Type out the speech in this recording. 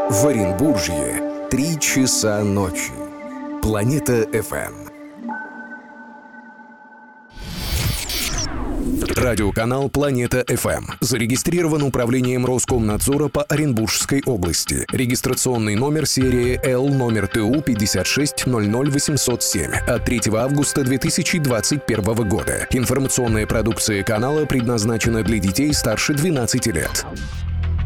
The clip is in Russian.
В Оренбуржье 3 часа ночи. Планета FM. Радиоканал «Планета FM» зарегистрирован управлением Роскомнадзора по Оренбургской области. Регистрационный номер серии L номер ТУ 5600807 от 3 августа 2021 года. Информационная продукция канала предназначена для детей старше 12 лет.